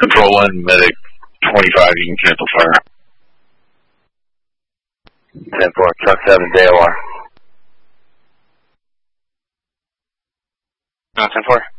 Control 1, medic 25, you can cancel fire. 10-4, truck 7, DOR. 10-4.